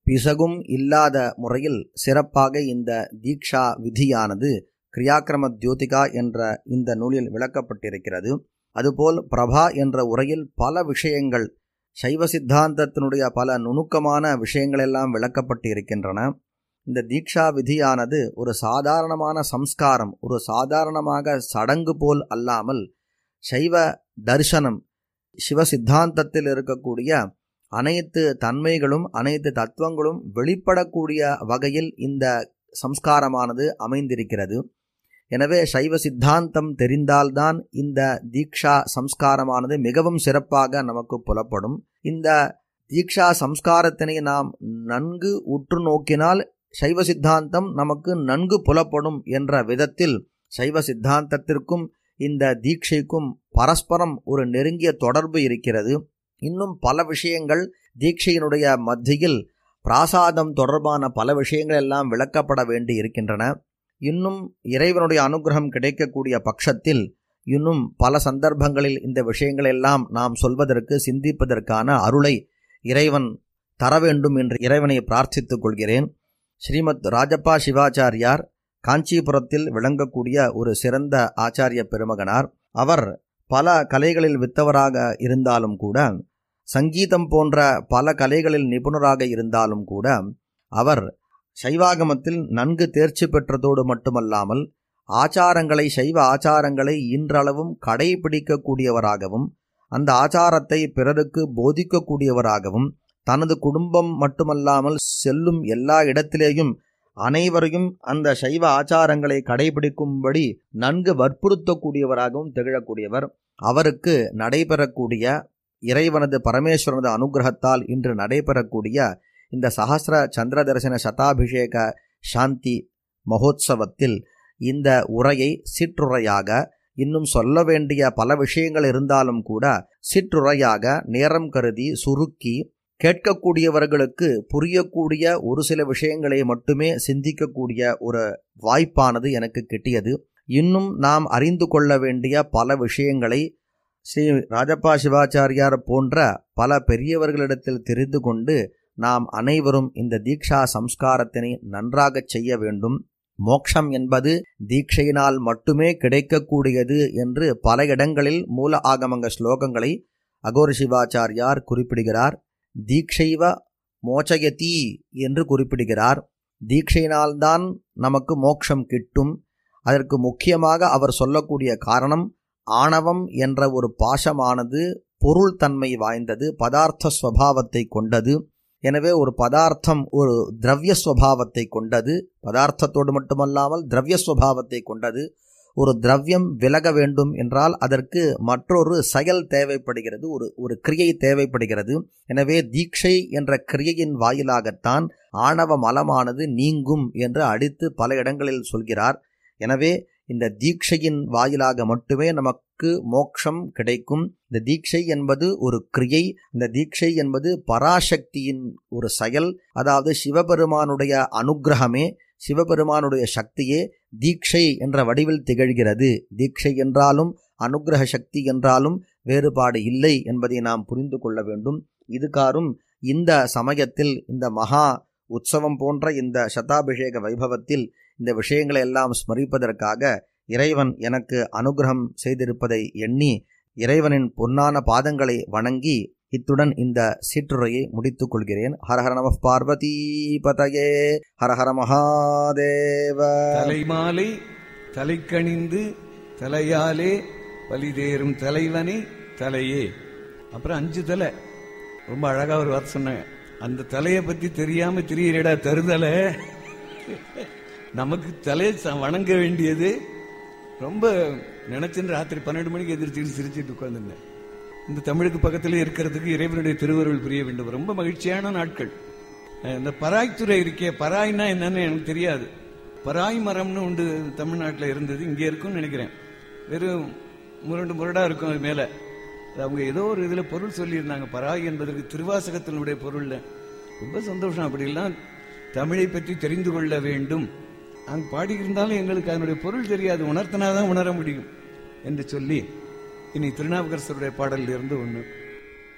பிசகும் இல்லாத முறையில் சிறப்பாக இந்த தீக்ஷா விதியானது கிரியாக்கிரம தியோதிகா என்ற இந்த நூலில் விளக்கப்பட்டிருக்கிறது. அதுபோல் பிரபா என்ற உரையில் பல விஷயங்கள், சைவ சித்தாந்தத்தினுடைய பல நுணுக்கமான விஷயங்களெல்லாம் விளக்கப்பட்டு இருக்கின்றன. இந்த தீக்ஷா விதியானது ஒரு சாதாரணமான சம்ஸ்காரம், ஒரு சாதாரணமாக சடங்கு போல் அல்லாமல் சைவ தரிசனம், சிவ சித்தாந்தத்தில் இருக்கக்கூடிய அனைத்து தன்மைகளும் அனைத்து தத்துவங்களும் வெளிப்படக்கூடிய வகையில் இந்த சம்ஸ்காரமானது அமைந்திருக்கிறது. எனவே சைவ சித்தாந்தம் தெரிந்தால்தான் இந்த தீக்ஷா சம்ஸ்காரமானது மிகவும் சிறப்பாக நமக்கு புலப்படும். இந்த தீக்ஷா சம்ஸ்காரத்தினை நாம் நன்கு உற்று நோக்கினால் சைவ சித்தாந்தம் நமக்கு நன்கு புலப்படும் என்ற விதத்தில் சைவ சித்தாந்தத்திற்கும் இந்த தீட்சைக்கும் பரஸ்பரம் ஒரு நெருங்கிய தொடர்பு இருக்கிறது. இன்னும் பல விஷயங்கள் தீட்சையினுடைய மத்தியில் பிராசாதம் தொடர்பான பல விஷயங்கள் எல்லாம் விளக்கப்பட வேண்டி இருக்கின்றன. இன்னும் இறைவனுடைய அனுகிரகம் கிடைக்கக்கூடிய பட்சத்தில் இன்னும் பல சந்தர்ப்பங்களில் இந்த விஷயங்கள் எல்லாம் நாம் சொல்வதற்கு சிந்திப்பதற்கான அருளை இறைவன் தர வேண்டும் என்று இறைவனை பிரார்த்தித்துக் கொள்கிறேன். ஸ்ரீமத் ராஜப்பா சிவாச்சாரியார் காஞ்சிபுரத்தில் விளங்கக்கூடிய ஒரு சிறந்த ஆச்சாரிய பெருமகனார். அவர் பல கலைகளில் வித்தவராக இருந்தாலும் கூட, சங்கீதம் போன்ற பல கலைகளில் நிபுணராக இருந்தாலும் கூட, அவர் சைவாகமத்தில் நன்கு தேர்ச்சி பெற்றதோடு மட்டுமல்லாமல் ஆச்சாரங்களை, சைவ ஆச்சாரங்களை இன்றளவும் கடைபிடிக்கக்கூடியவராகவும் அந்த ஆச்சாரத்தை பிறருக்கு போதிக்கக்கூடியவராகவும், தனது குடும்பம் மட்டுமல்லாமல் செல்லும் எல்லா இடத்திலேயும் அனைவரையும் அந்த சைவ ஆச்சாரங்களை கடைபிடிக்கும்படி நன்கு வற்புறுத்தக்கூடியவராகவும் திகழக்கூடியவர். அவருக்கு நடைபெறக்கூடிய இறைவனது பரமேஸ்வரனது அனுகிரகத்தால் இன்று நடைபெறக்கூடிய இந்த சஹஸ்ர சந்திர தரிசன சதாபிஷேக சாந்தி மகோத்சவத்தில் இந்த உரையை சிற்றுரையாக, இன்னும் சொல்ல வேண்டிய பல விஷயங்கள் இருந்தாலும் கூட சிற்றுரையாக நேரம் கருதி சுருக்கி கேட்கக்கூடியவர்களுக்கு புரியக்கூடிய ஒரு சில விஷயங்களை மட்டுமே சிந்திக்கக்கூடிய ஒரு வாய்ப்பானது எனக்கு கிட்டியது. இன்னும் நாம் அறிந்து கொள்ள வேண்டிய பல விஷயங்களை ஸ்ரீ ராஜப்பா சிவாச்சாரியார் போன்ற பல பெரியவர்களிடத்தில் தெரிந்து கொண்டு நாம் அனைவரும் இந்த தீக்ஷா சம்ஸ்காரத்தினை நன்றாக செய்ய வேண்டும். மோட்சம் என்பது தீட்சையினால் மட்டுமே கிடைக்கக்கூடியது என்று பல இடங்களில் மூல ஆகமங்க ஸ்லோகங்களை அகோர சிவாச்சாரியார் குறிப்பிடுகிறார். தீக்ஷைவ மோச்சயதி என்று குறிப்பிடுகிறார். தீட்சையினால்தான் நமக்கு மோட்சம் கிட்டும். அதற்கு முக்கியமாக அவர் சொல்லக்கூடிய காரணம், ஆணவம் என்ற ஒரு பாசமானது பொருள் தன்மை வாய்ந்தது, பதார்த்த ஸ்வபாவத்தை கொண்டது. எனவே ஒரு பதார்த்தம் ஒரு திரவிய ஸ்வபாவத்தை கொண்டது, பதார்த்தத்தோடு மட்டுமல்லாமல் திரவிய ஸ்வபாவத்தை கொண்டது. ஒரு திரவியம் விலக வேண்டும் என்றால் அதற்கு மற்றொரு செயல் தேவைப்படுகிறது, ஒரு கிரியை தேவைப்படுகிறது. எனவே தீட்சை என்ற கிரியையின் வாயிலாகத்தான் ஆணவ மலமானது நீங்கும் என்று அடித்து பல இடங்களில் சொல்கிறார். எனவே இந்த தீட்சையின் வாயிலாக மட்டுமே நமக்கு மோட்சம் கிடைக்கும். இந்த தீட்சை என்பது ஒரு கிரியை, இந்த தீட்சை என்பது பராசக்தியின் ஒரு செயல். அதாவது சிவபெருமானுடைய அனுக்கிரகமே, சிவபெருமானுடைய சக்தியே தீட்சை என்ற வடிவில் திகழ்கிறது. தீட்சை என்றாலும் அனுக்கிரக சக்தி என்றாலும் வேறுபாடு இல்லை என்பதை நாம் புரிந்து கொள்ள வேண்டும். இதுகாரும் இந்த சமயத்தில், இந்த மகா உற்சவம் போன்ற இந்த சதாபிஷேக வைபவத்தில் இந்த விஷயங்களை எல்லாம் ஸ்மரிப்பதற்காக இறைவன் எனக்கு அனுகிரகம் செய்திருப்பதை எண்ணி இறைவனின் பொன்னான பாதங்களை வணங்கி இத்துடன் இந்த சீற்றுரையை முடித்துக் கொள்கிறேன். ஹரஹர நம பார்வதி பதயே, ஹரஹர மகாதேவ. தலைமாலை தலைக்கணிந்து தலையாலே பலிதேறும் தலைவனே தலையே. அப்புறம் 5 தலை, ரொம்ப அழகா ஒரு வார்த்தை சொன்னாங்க. அந்த தலையை பத்தி தெரியாம திரியடா தருதலை. நமக்கு தலையை வணங்க வேண்டியது ரொம்ப நினைச்சுன்னு ராத்திரி 12 மணிக்கு எதிர்த்து சிரிச்சுட்டு உட்கார்ந்துருந்தேன். இந்த தமிழுக்கு பக்கத்திலே இருக்கிறதுக்கு இறைவனுடைய திருவருள் புரிய வேண்டும். ரொம்ப மகிழ்ச்சியான நாட்கள். இந்த பராய்த்துறை இருக்கே, பராய்னா என்னன்னு எனக்கு தெரியாது. பராய் மரம்னு உண்டு தமிழ்நாட்டில் இருந்தது, இங்கே இருக்கும்னு நினைக்கிறேன். வெறும் முரடா இருக்கும். அது மேல அவங்க ஏதோ ஒரு இதுல பொருள் சொல்லியிருந்தாங்க, பராய் என்பதற்கு திருவாசகத்தினுடைய பொருள். ரொம்ப சந்தோஷம். அப்படிலாம் தமிழை பற்றி தெரிந்து கொள்ள வேண்டும். அங்கு பாடியிருந்தாலும் எங்களுக்கு அதனுடைய பொருள் தெரியாது, உணர்த்தினாதான் உணர முடியும் என்று சொல்லி இனி திருநாவுக்கரசருடைய பாடலில் இருந்து ஒன்று.